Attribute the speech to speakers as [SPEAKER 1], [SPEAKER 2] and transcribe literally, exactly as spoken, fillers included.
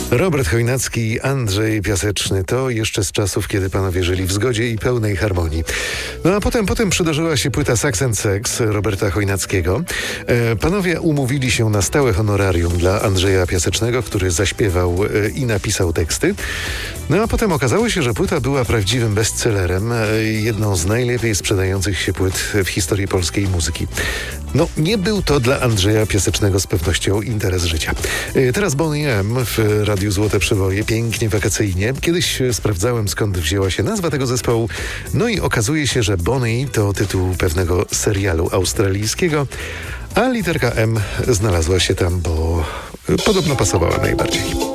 [SPEAKER 1] Robert Chojnacki i Andrzej Piaseczny to jeszcze z czasów, kiedy panowie żyli w zgodzie i pełnej harmonii. No a potem, potem przydarzyła się płyta Sax and Sex Roberta Chojnackiego. E, panowie umówili się na stałe honorarium dla Andrzeja Piasecznego, który zaśpiewał e, i napisał teksty. No a potem okazało się, że płyta była prawdziwym bestsellerem, e, jedną z najlepiej sprzedających się płyt w historii polskiej muzyki. No, nie był to dla Andrzeja Piasecznego z pewnością interes życia. E, teraz Boney M w Radiu Złote Przeboje, pięknie wakacyjnie. Kiedyś sprawdzałem, skąd wzięła się nazwa tego zespołu. No i okazuje się, że Boney to tytuł pewnego serialu australijskiego, a literka M znalazła się tam, bo podobno pasowała najbardziej.